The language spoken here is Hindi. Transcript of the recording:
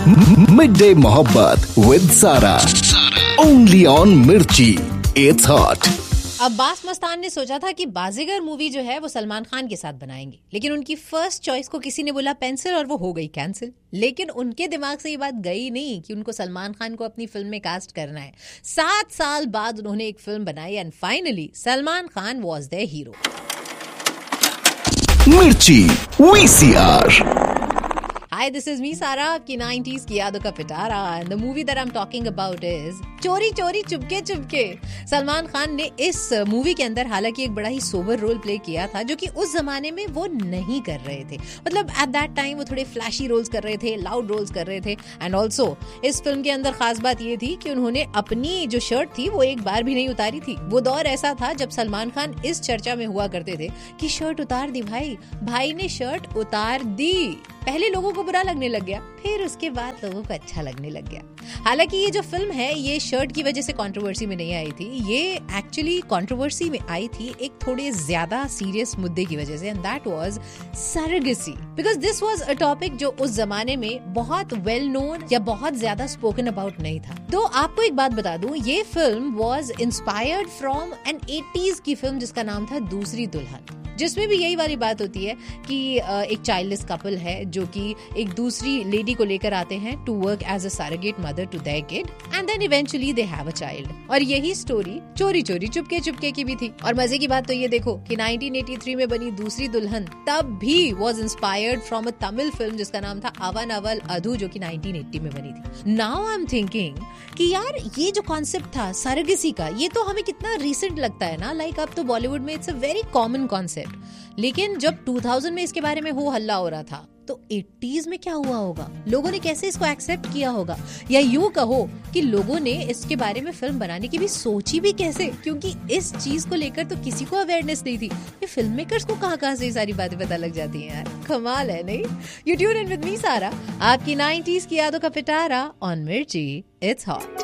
मिड डे मोहब्बत विद सारा, ओनली ऑन मिर्ची, इट्स हॉट। अब्बास मस्तान ने सोचा था कि बाजीगर मूवी जो है वो सलमान खान के साथ बनाएंगे, लेकिन उनकी फर्स्ट चॉइस को किसी ने बोला पेंसिल और वो हो गई कैंसिल। लेकिन उनके दिमाग से ये बात गई नहीं कि उनको सलमान खान को अपनी फिल्म में कास्ट करना है। 7 साल बाद उन्होंने एक फिल्म बनाई and finally Salman Khan was there hero. मिर्ची VCR। Hi, this is me Sara, आपकी 90s की यादों का पिटारा, and the movie that I'm talking about is चोरी चोरी चुपके चुपके। सलमान खान ने इस मूवी के अंदर हालांकि एक बड़ा ही सोबर रोल प्ले किया था, जो कि उस जमाने में वो नहीं कर रहे थे। मतलब एट दैट टाइम वो थोड़े फ्लैशी रोल्स कर रहे थे, लाउड रोल्स कर रहे थे। एंड ऑल्सो इस फिल्म के अंदर खास बात ये थी कि उन्होंने अपनी जो शर्ट थी वो एक बार भी नहीं उतारी थी। वो दौर ऐसा था जब सलमान खान इस चर्चा में हुआ करते थे कि शर्ट उतार दी भाई, भाई ने शर्ट उतार दी। पहले लोगों को बुरा लगने लग गया, फिर उसके बाद लोगों को अच्छा लगने लग गया। हालांकि ये जो फिल्म है ये शर्ट की वजह से कंट्रोवर्सी में नहीं आई थी, ये एक्चुअली कंट्रोवर्सी में आई थी एक थोड़े ज्यादा सीरियस मुद्दे की वजह से, and that was सरेगेसी। Because this was a topic जो उस जमाने में बहुत वेल नोन या बहुत ज्यादा स्पोकन अबाउट नहीं था। तो आपको एक बात बता दूं, ये film was inspired from N 80s की फिल्म जिसका नाम था दूसरी दुल्हन, जिसमें भी यही वाली बात होती है कि एक चाइल्डलेस कपल है जो कि एक दूसरी लेडी को लेकर आते हैं to work as a surrogate mother to their kid and then eventually they have a child. और यही स्टोरी चोरी चोरी चुपके चुपके की भी थी। और मजे की बात तो ये देखो कि 1983 में बनी दूसरी दुल्हन तब भी was inspired from a Tamil film जिसका नाम था अवन अवल अधू, जो कि 1980 में बनी थी। नाउ आई एम थिंकिंग कि यार ये जो कॉन्सेप्ट था सरगेसी का, ये तो हमें कितना रिसेंट लगता है ना। लाइक अब तो बॉलीवुड में it's a very common concept, लेकिन जब 2000 में इसके बारे में हो हल्ला हो रहा था तो 80s में क्या हुआ होगा, लोगों ने कैसे इसको एक्सेप्ट किया होगा, या यूं कहो कि लोगों ने इसके बारे में फिल्म बनाने की भी सोची भी कैसे, क्योंकि इस चीज को लेकर तो किसी को अवेयरनेस नहीं थी। ये फिल्म मेकर्स को कहां से ये सारी बातें पता लग जाती हैं यार, कमाल है नहीं। You tune in with me सारा, आपकी 90s की यादों का पिटारा ऑन मिर्ची, इट्स हॉट।